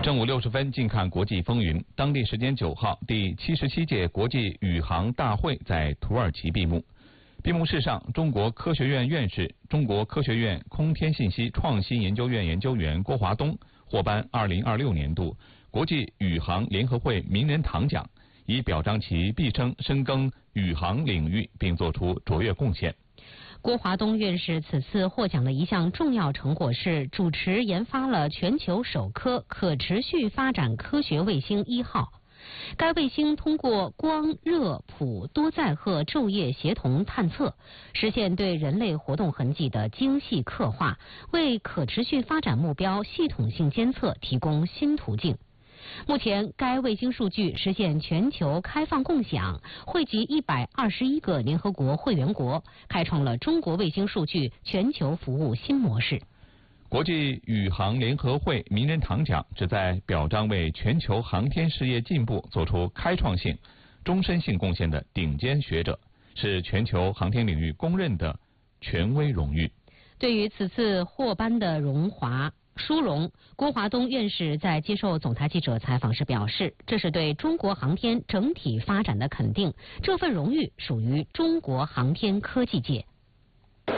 正午60分，近看国际风云。当地时间9号，第77届国际宇航大会在土耳其闭幕。闭幕式上，中国科学院院士、中国科学院空天信息创新研究院研究员郭华东获颁2026年度国际宇航联合会名人堂奖，以表彰其毕生深耕宇航领域并作出卓越贡献。 郭华东院士此次获奖的一项重要成果是主持研发了全球首颗可持续发展科学卫星1号。该卫星通过光、热、谱多载荷昼夜协同探测，实现对人类活动痕迹的精细刻画，为可持续发展目标系统性监测提供新途径。目前，该卫星数据实现全球开放共享，汇集121个联合国会员国，开创了中国卫星数据全球服务新模式。 国际宇航联合会名人堂奖旨在表彰为全球航天事业进步做出开创性、终身性贡献的顶尖学者，是全球航天领域公认的权威荣誉。 对于此次获颁的殊荣，郭华东院士在接受总台记者采访时表示，这是对中国航天整体发展的肯定，这份荣誉属于中国航天科技界。